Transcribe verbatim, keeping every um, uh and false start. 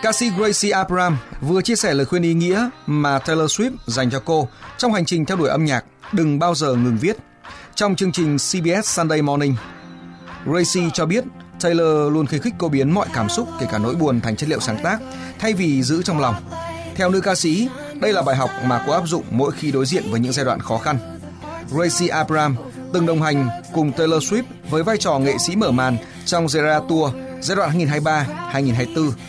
Ca sĩ Gracie Abrams vừa chia sẻ lời khuyên ý nghĩa mà Taylor Swift dành cho cô trong hành trình theo đuổi âm nhạc đừng bao giờ ngừng viết. Trong chương trình xê bê ét Sunday Morning, Gracie cho biết Taylor luôn khuyến khích cô biến mọi cảm xúc, kể cả nỗi buồn, thành chất liệu sáng tác thay vì giữ trong lòng. Theo nữ ca sĩ, đây là bài học mà cô áp dụng mỗi khi đối diện với những giai đoạn khó khăn. Gracie Abrams từng đồng hành cùng Taylor Swift với vai trò nghệ sĩ mở màn trong The Eras Tour giai đoạn hai nghìn không trăm hai mươi ba đến hai nghìn không trăm hai mươi tư.